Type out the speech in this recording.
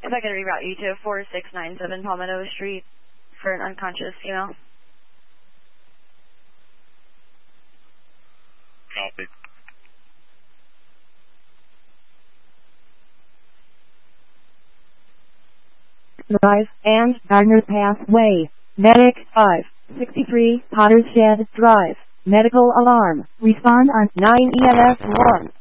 if I could reroute you to 4697 Palmetto Street for an unconscious female. Copy. Drive and Gardner Pathway. Medic 563 Potter's Shed Drive. Medical alarm. Respond on 9 EMS 1.